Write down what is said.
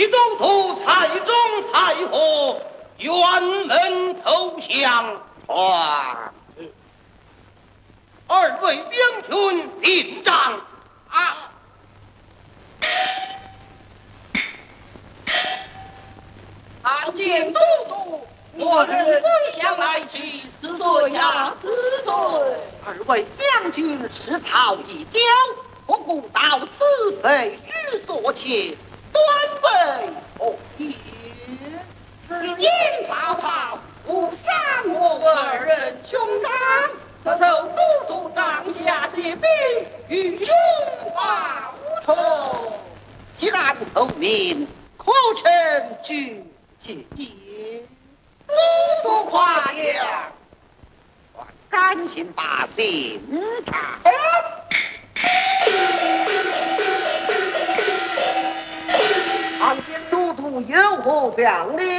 其中途才中才和辕门投降。二位兵军进帐啊！ 参见都督，我人归降来去，死罪呀死罪！ 二位将军是逃一交，不顾到死非之所切，端为何也？ 只因曹操误伤我二人兄长，特受都督帐下借兵，与兄报仇。 既然透明，可臣举且也。 都督夸耀， 赶紧把兵查。 参见都督有何将领？